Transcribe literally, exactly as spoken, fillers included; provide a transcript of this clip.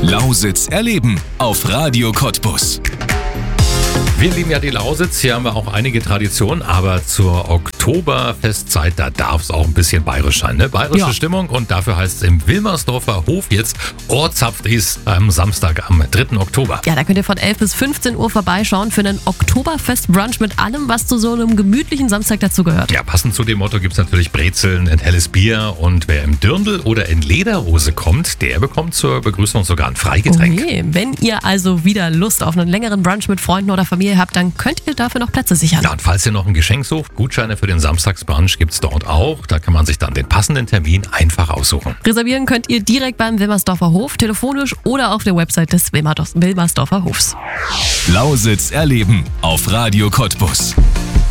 Lausitz erleben auf Radio Cottbus. Wir lieben ja die Lausitz, hier haben wir auch einige Traditionen, aber zur Oktoberfestzeit, da darf es auch ein bisschen bayerisch sein, ne? Bayerische Ja. Stimmung, und dafür heißt es im Wilmersdorfer Hof jetzt Ohrzapft ist am Samstag, am dritten Oktober. Ja, da könnt ihr von elf bis fünfzehn Uhr vorbeischauen für einen Oktoberfest-Brunch mit allem, was zu so einem gemütlichen Samstag dazu gehört. Ja, passend zu dem Motto gibt es natürlich Brezeln, ein helles Bier, und wer im Dirndl oder in Lederhose kommt, der bekommt zur Begrüßung sogar ein Freigetränk. Okay, wenn ihr also wieder Lust auf einen längeren Brunch mit Freunden oder Familie habt, dann könnt ihr dafür noch Plätze sichern. Ja, und falls ihr noch ein Geschenk sucht, Gutscheine für den Samstagsbrunch gibt es dort auch. Da kann man sich dann den passenden Termin einfach aussuchen. Reservieren könnt ihr direkt beim Wilmersdorfer Hof, telefonisch oder auf der Website des Wilmersdorfer Hofs. Lausitz erleben auf Radio Cottbus.